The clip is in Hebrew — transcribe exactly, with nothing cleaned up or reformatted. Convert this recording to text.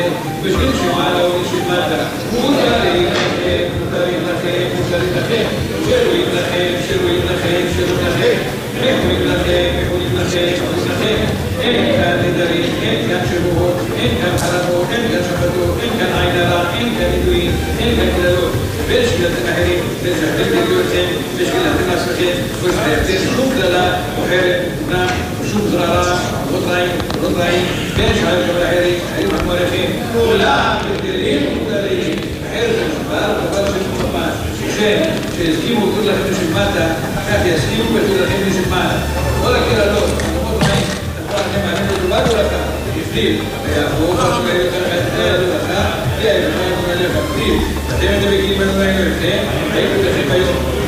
בשביל שמעלה ושמטה. מותר להתנחם, מותר להתנחם, מותר להתנחם. שלו יתנחם, שלו יתנחם, שלו יתנחם. איך הוא יתנחם, איך הוא יתנחם, איך הוא יתנחם. אין כאן נדרים, אין כאן שבועות, אין כאן חרמות, אין כאן שפטות, אין כאן עין הרע, אין כאן נדויים, אין כאן כללות. בשביל אתם אחרים, לזכתם בגללכם, בשביל אתם עצמכם, בשביל שום כללה אחרת, אומנם שום זררה, לא טרעים, לא טרעים, בין שער קבל אחרים, אחרים המערכים, כולם בגדלים ומגדלים, אחרת המשבר, דבר של מוחמד, שהסכימו ותור לכם לשמטה, כך יסכימו ותור לכם לשמטה. כל הקללות, לא טרעים, תקרא לכם עליהם לדולת או לך, הפליל, ויעבור משהו כאלה כאלה לך, יהיה לכם אליך, הפליל, אתם אתם בגילים בנו היינו לכם, היינו לכם היום.